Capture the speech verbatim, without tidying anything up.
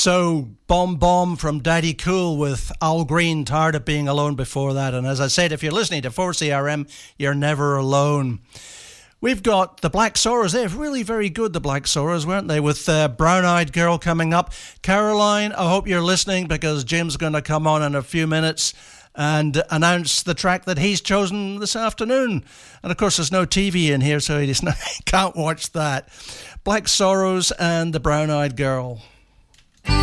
So, Bomb Bomb from Daddy Cool with Al Green, Tired of Being Alone before that. And as I said, if you're listening to four C R M, you're never alone. We've got the Black Sorrows. They're really very good, the Black Sorrows, weren't they? With uh, Brown Eyed Girl coming up. Caroline, I hope you're listening because Jim's going to come on in a few minutes and announce the track that he's chosen this afternoon. And of course, there's no T V in here, so he, just, he can't watch that. Black Sorrows and the Brown Eyed Girl.